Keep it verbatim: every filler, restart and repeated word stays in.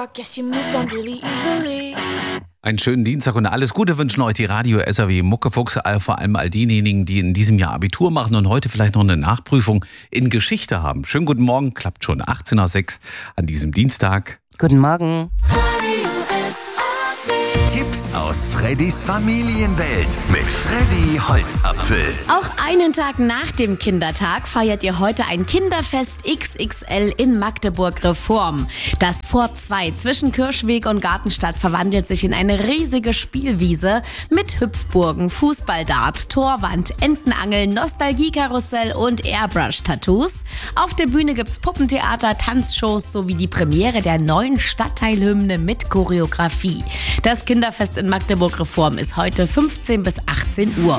guess you moved on really easily. Einen schönen Dienstag und alles Gute wünschen euch die Radio-S R W Muckefuchs, vor allem all diejenigen, die in diesem Jahr Abitur machen und heute vielleicht noch eine Nachprüfung in Geschichte haben. Schönen guten Morgen, klappt schon achtzehn Uhr sechs an diesem Dienstag. Guten Morgen. Tipps aus Freddys Familienwelt mit Freddy Holzapfel. Auch einen Tag nach dem Kindertag feiert ihr heute ein Kinderfest X X L in Magdeburg-Reform. Das Fort zwei zwischen Kirschweg und Gartenstadt verwandelt sich in eine riesige Spielwiese mit Hüpfburgen, Fußballdart, Torwand, Entenangeln, Nostalgiekarussell und Airbrush-Tattoos. Auf der Bühne gibt's Puppentheater, Tanzshows sowie die Premiere der neuen Stadtteilhymne mit Choreografie. Das Kinderfest in Magdeburg-Reform ist heute fünfzehn bis achtzehn Uhr.